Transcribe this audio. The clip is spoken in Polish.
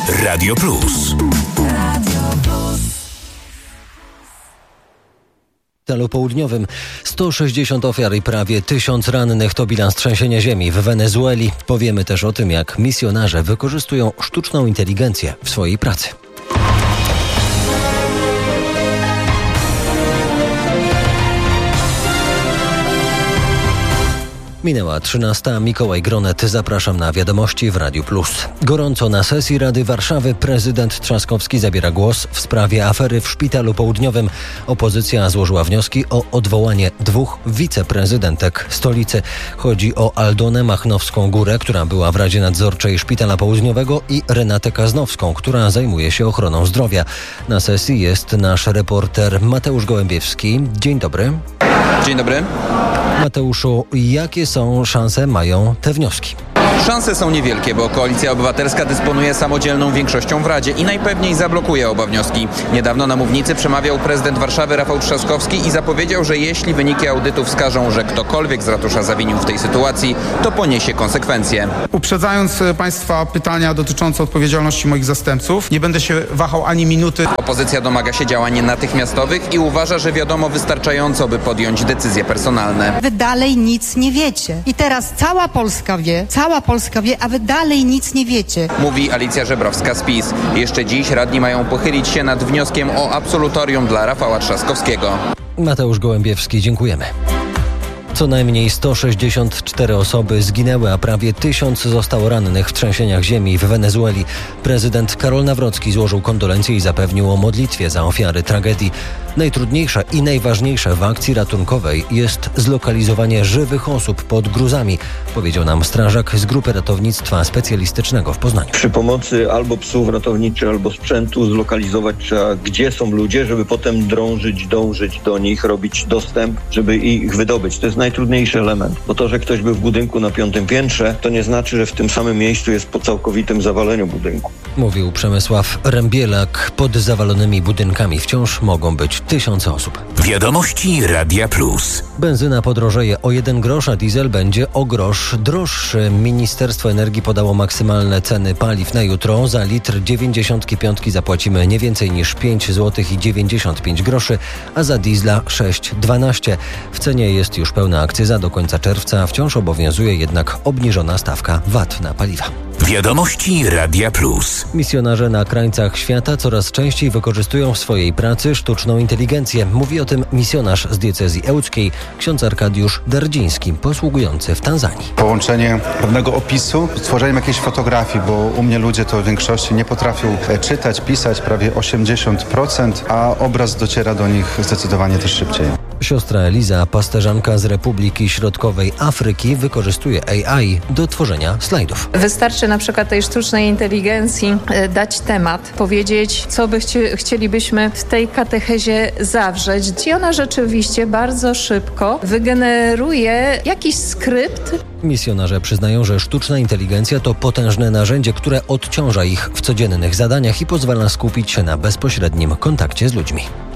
Radio Plus. W Szpitalu Południowym 160 ofiar i prawie 1000 rannych to bilans trzęsienia ziemi w Wenezueli. Powiemy też o tym, jak misjonarze wykorzystują sztuczną inteligencję w swojej pracy. Minęła 13. Mikołaj Gronet. Zapraszam na wiadomości w Radiu Plus. Gorąco na sesji Rady Warszawy prezydent Trzaskowski zabiera głos w sprawie afery w Szpitalu Południowym. Opozycja złożyła wnioski o odwołanie 2 wiceprezydentek stolicy. Chodzi o Aldonę Machnowską-Górę, która była w Radzie Nadzorczej Szpitala Południowego, i Renatę Kaznowską, która zajmuje się ochroną zdrowia. Na sesji jest nasz reporter Mateusz Gołębiewski. Dzień dobry. Dzień dobry. Mateuszu, jakie są szanse mają te wnioski? Szanse są niewielkie, bo Koalicja Obywatelska dysponuje samodzielną większością w Radzie i najpewniej zablokuje oba wnioski. Niedawno na mównicy przemawiał prezydent Warszawy Rafał Trzaskowski i zapowiedział, że jeśli wyniki audytu wskażą, że ktokolwiek z ratusza zawinił w tej sytuacji, to poniesie konsekwencje. Uprzedzając Państwa pytania dotyczące odpowiedzialności moich zastępców, nie będę się wahał ani minuty. Opozycja domaga się działań natychmiastowych i uważa, że wiadomo wystarczająco, by podjąć decyzje personalne. Wy dalej nic nie wiecie. I teraz cała Polska wie, a wy dalej nic nie wiecie. Mówi Alicja Żebrowska z PiS. Jeszcze dziś radni mają pochylić się nad wnioskiem o absolutorium dla Rafała Trzaskowskiego. Mateusz Gołębiewski, dziękujemy. Co najmniej 164 osoby zginęły, a prawie 1000 zostało rannych w trzęsieniach ziemi w Wenezueli. Prezydent Karol Nawrocki złożył kondolencje i zapewnił o modlitwie za ofiary tragedii. Najtrudniejsze i najważniejsze w akcji ratunkowej jest zlokalizowanie żywych osób pod gruzami, powiedział nam strażak z Grupy Ratownictwa Specjalistycznego w Poznaniu. Przy pomocy albo psów ratowniczych, albo sprzętu zlokalizować trzeba, gdzie są ludzie, żeby potem dążyć do nich, robić dostęp, żeby ich wydobyć. To jest najtrudniejszy element, bo to, że ktoś był w budynku na 5. piętrze, to nie znaczy, że w tym samym miejscu jest po całkowitym zawaleniu budynku. Mówił Przemysław Rębielak. Pod zawalonymi budynkami wciąż mogą być 1000 osób. Wiadomości Radia Plus. Benzyna podrożeje o 1 grosz, a diesel będzie o grosz droższy. Ministerstwo Energii podało maksymalne ceny paliw na jutro. Za litr 95 zapłacimy nie więcej niż 5,95 zł, a za diesla 6,12. W cenie jest już pełna akcyza do końca czerwca. Wciąż obowiązuje jednak obniżona stawka VAT na paliwa. Wiadomości Radia Plus. Misjonarze na krańcach świata coraz częściej wykorzystują w swojej pracy sztuczną inteligencję. Mówi o tym misjonarz z diecezji ełckiej, ksiądz Arkadiusz Dardziński, posługujący w Tanzanii. Połączenie pewnego opisu z tworzeniem jakiejś fotografii, bo u mnie ludzie to w większości nie potrafią czytać, pisać, prawie 80%, a obraz dociera do nich zdecydowanie też szybciej. Siostra Eliza, pasterzanka z Republiki Środkowej Afryki, wykorzystuje AI do tworzenia slajdów. Wystarczy na przykład tej sztucznej inteligencji dać temat, powiedzieć, co chcielibyśmy w tej katechezie zawrzeć. I ona rzeczywiście bardzo szybko wygeneruje jakiś skrypt. Misjonarze przyznają, że sztuczna inteligencja to potężne narzędzie, które odciąża ich w codziennych zadaniach i pozwala skupić się na bezpośrednim kontakcie z ludźmi.